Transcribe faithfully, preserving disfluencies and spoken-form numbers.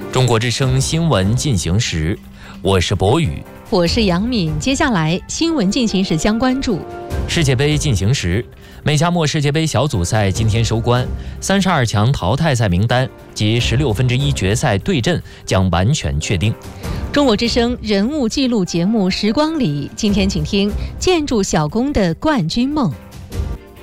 中国之声新闻进行时，我是博宇， 我是杨敏。接下来新闻进行时将关注世界杯进行时。美加墨世界杯小组赛今天收官，三十二强淘汰赛名单及十六分之一决赛对阵将完全确定。 中国之声人物记录节目《时光里》，今天请听建筑小工的冠军梦。